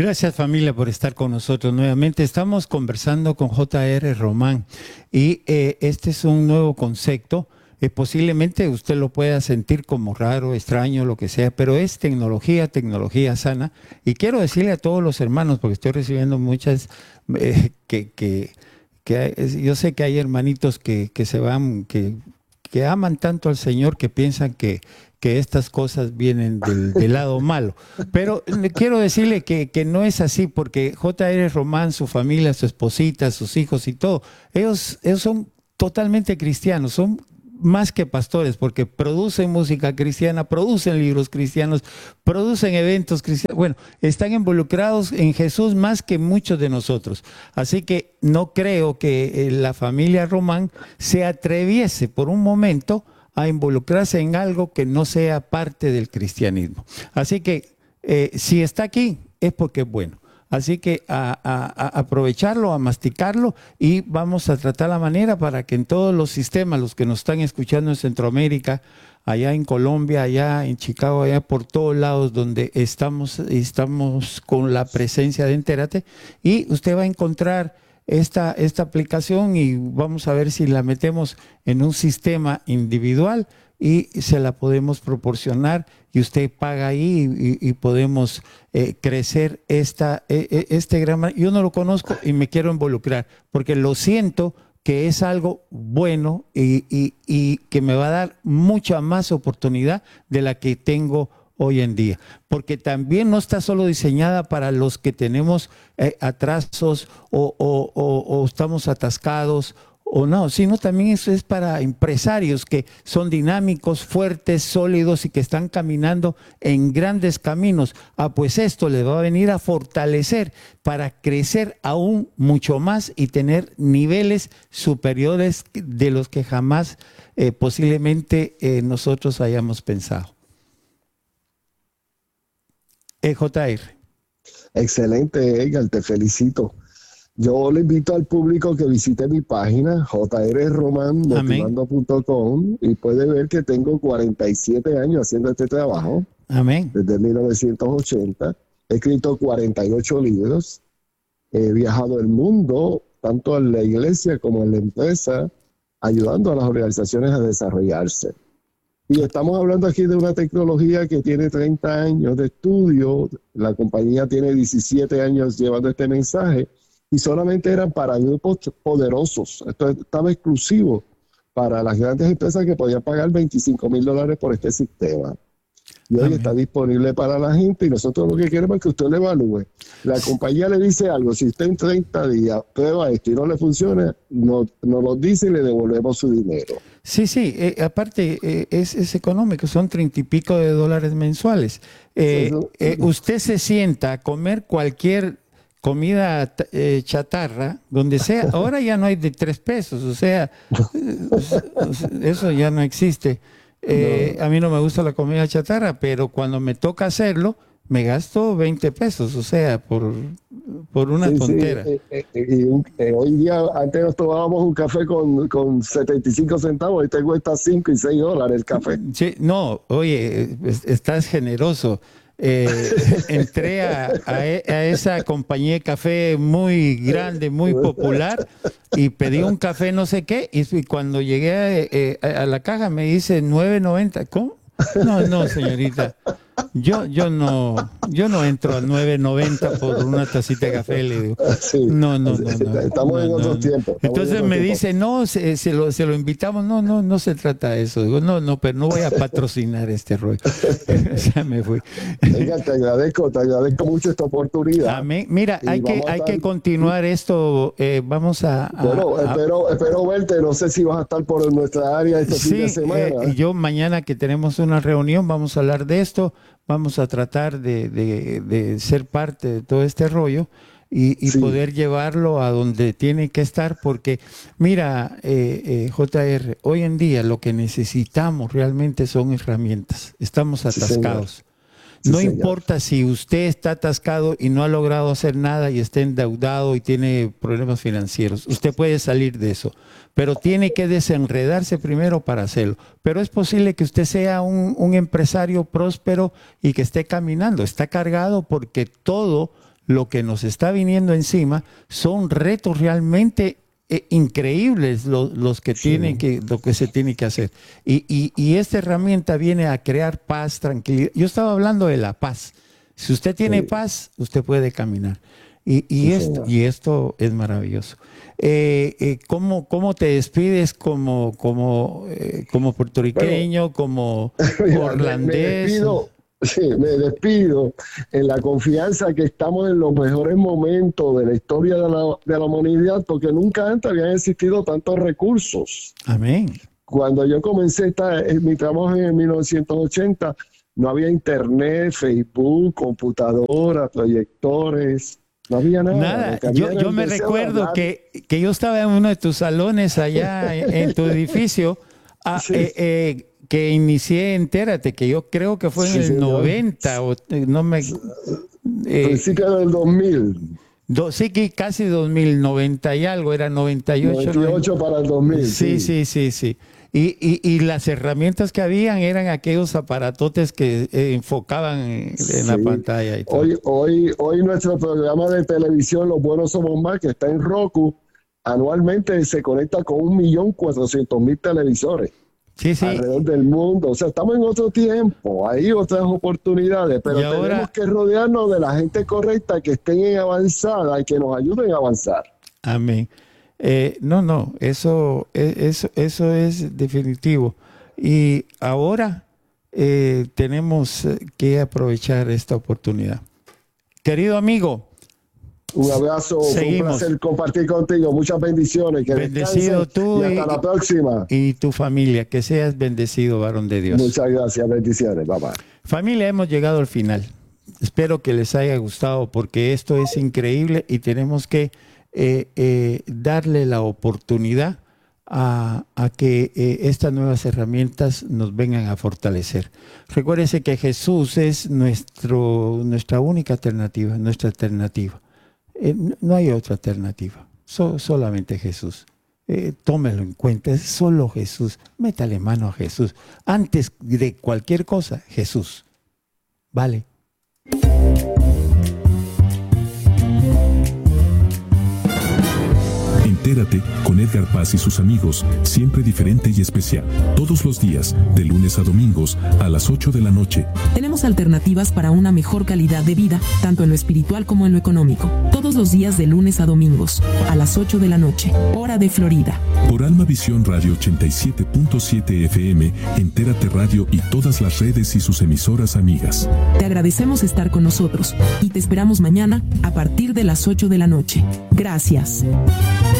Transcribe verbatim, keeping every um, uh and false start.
Gracias, familia, por estar con nosotros nuevamente. Estamos conversando con J R Román y eh, este es un nuevo concepto. Eh, posiblemente usted lo pueda sentir como raro, extraño, lo que sea, pero es tecnología, tecnología sana. Y quiero decirle a todos los hermanos, porque estoy recibiendo muchas, eh, que, que, que hay- yo sé que hay hermanitos que, que se van, que, que aman tanto al Señor que piensan que, que estas cosas vienen del, del lado malo. Pero le quiero decirle que, que no es así, porque J R Román, su familia, su esposita, sus hijos y todo, ellos, ellos son totalmente cristianos, son más que pastores, porque producen música cristiana, producen libros cristianos, producen eventos cristianos. Bueno, están involucrados en Jesús más que muchos de nosotros. Así que no creo que eh, la familia Román se atreviese por un momento a involucrarse en algo que no sea parte del cristianismo. Así que eh, si está aquí es porque es bueno. Así que a, a- a aprovecharlo, a masticarlo y vamos a tratar la manera para que en todos los sistemas, los que nos están escuchando en Centroamérica, allá en Colombia, allá en Chicago, allá por todos lados donde estamos, estamos con la presencia de Entérate, y usted va a encontrar esta, esta aplicación y vamos a ver si la metemos en un sistema individual y se la podemos proporcionar y usted paga ahí y, y podemos eh, crecer esta, eh, eh, este gran... Yo no lo conozco y me quiero involucrar porque lo siento que es algo bueno y, y, y que me va a dar mucha más oportunidad de la que tengo hoy en día, porque también no está solo diseñada para los que tenemos eh, atrasos o, o, o, o estamos atascados o no, sino también eso es para empresarios que son dinámicos, fuertes, sólidos y que están caminando en grandes caminos. Ah, pues esto les va a venir a fortalecer para crecer aún mucho más y tener niveles superiores de los que jamás eh, posiblemente eh, nosotros hayamos pensado. E J R. Excelente, Edgar, te felicito. Yo le invito al público que visite mi página j r roman Amén. motivando punto com y puede ver que tengo cuarenta y siete años haciendo este trabajo Amén. desde mil novecientos ochenta. He escrito cuarenta y ocho libros. He viajado el mundo, tanto en la iglesia como en la empresa, ayudando a las organizaciones a desarrollarse. Y estamos hablando aquí de una tecnología que tiene treinta años de estudio. La compañía tiene diecisiete años llevando este mensaje y solamente eran para grupos poderosos. Esto estaba exclusivo para las grandes empresas que podían pagar veinticinco mil dólares por este sistema. Y hoy está Amén. disponible para la gente y nosotros lo que queremos es que usted lo evalúe. La compañía le dice algo, si usted en treinta días prueba esto y no le funciona, nos no lo dice y le devolvemos su dinero. Sí, sí, eh, aparte eh, es, es económico, son treinta y pico de dólares mensuales. Eh, Eso- eh, usted se sienta a comer cualquier comida t- eh, chatarra, donde sea, ahora ya no hay de tres pesos, o sea, eh, o sea, eso ya no existe. Eh, no. a mí no me gusta la comida chatarra, pero cuando me toca hacerlo, me gasto veinte pesos, o sea, por, por una Sí, sí. tontera. eh, eh, eh, y un- eh, hoy día, antes nos tomábamos un café con, con setenta y cinco centavos, y te cuesta cinco y seis dólares el café. Sí, no, oye, es- estás generoso. Eh, entré a, a e- a esa compañía de café muy grande, muy popular, y pedí un café no sé qué, y, y cuando llegué a, eh, a- a la caja me dice nueve noventa. ¿Cómo? No, no, señorita. Yo, yo no, yo no entro a nueve noventa por una tacita de café, le digo. Sí, No, no, no, no, estamos no, en no, otros no. tiempos, estamos en Entonces otros me tiempos. dice, no, se, se lo, se lo invitamos. No, no, no se trata de eso. Digo, no, no, pero no voy a patrocinar este rollo. Ya me fui. Venga, te agradezco, te agradezco mucho esta oportunidad Amén. Mira, y hay que, vamos a hay que estar, continuar esto. eh, vamos a, a- bueno, a- espero, espero verte, no sé si vas a estar por nuestra área este fin de sí, eh, semana. yo mañana que tenemos una reunión vamos a hablar de esto. Vamos a tratar de, de- de ser parte de todo este rollo y, y Sí, poder llevarlo a donde tiene que estar, porque mira, eh, eh, J R, hoy en día lo que necesitamos realmente son herramientas. Estamos sí, señor, atascados. sí, No señor. importa si usted está atascado y no ha logrado hacer nada y está endeudado y tiene problemas financieros. Usted puede salir de eso, pero tiene que desenredarse primero para hacerlo. Pero es posible que usted sea un, un empresario próspero y que esté caminando. Está cargado porque todo lo que nos está viniendo encima son retos realmente eh, increíbles los, los que sí. tienen que, lo que se tiene que hacer. Y, y, y esta herramienta viene a crear paz, tranquilidad. Yo estaba hablando de la paz. Si usted tiene sí. paz, usted puede caminar. Y, y, sí, esto, y esto es maravilloso. Eh, eh, ¿cómo, ¿Cómo te despides como, como, eh, como puertorriqueño, bueno, como orlandés? Me despido, sí, me despido en la confianza que estamos en los mejores momentos de la historia de la, de la humanidad, porque nunca antes habían existido tantos recursos. Amén. Cuando yo comencé esta, en mi trabajo en mil novecientos ochenta, no había internet, Facebook, computadora, proyectores. No había nada. Nada. Yo, yo me recuerdo que, que yo estaba en uno de tus salones allá en, en tu edificio, a, sí. eh, eh, que inicié Entérate, que yo creo que fue en sí, el señor. noventa, o no me... Eh, Principio del dos mil. Do, sí, que casi dos mil, noventa y algo, era noventa y ocho. noventa y ocho para el dos mil. Sí, sí, sí, sí. sí. Y, y, y las herramientas que habían eran aquellos aparatotes que eh, enfocaban en, sí. en la pantalla. Y todo. Hoy, hoy, hoy nuestro programa de televisión, Los Buenos Somos Más, que está en Roku, anualmente se conecta con un millón cuatrocientos mil televisores sí, sí. alrededor del mundo. O sea, estamos en otro tiempo, hay otras oportunidades, pero ahora, tenemos que rodearnos de la gente correcta, que estén en avanzada y que nos ayuden a avanzar. Amén. Eh, no, no, eso, eso, eso es definitivo. Y ahora eh, tenemos que aprovechar esta oportunidad. Querido amigo, un abrazo, fue un placer compartir contigo. Muchas bendiciones. Que bendecido tú y hasta y, la próxima. Y tu familia, que seas bendecido, varón de Dios. Muchas gracias, bendiciones. Bye bye. Familia, hemos llegado al final. Espero que les haya gustado, porque esto es increíble y tenemos que Eh, eh, darle la oportunidad a, a que eh, estas nuevas herramientas nos vengan a fortalecer. Recuérdense que Jesús es nuestro, nuestra única alternativa, nuestra alternativa. Eh, no hay otra alternativa, so, solamente Jesús. Eh, tómelo en cuenta, es solo Jesús. Métale mano a Jesús. Antes de cualquier cosa, Jesús. Vale. Entérate con Edgar Paz y sus amigos, siempre diferente y especial. Todos los días, de lunes a domingos, a las ocho de la noche. Tenemos alternativas para una mejor calidad de vida, tanto en lo espiritual como en lo económico. Todos los días de lunes a domingos, a las ocho de la noche, hora de Florida. Por Alma Visión Radio ochenta y siete punto siete F M, Entérate Radio y todas las redes y sus emisoras amigas. Te agradecemos estar con nosotros y te esperamos mañana a partir de las ocho de la noche. Gracias.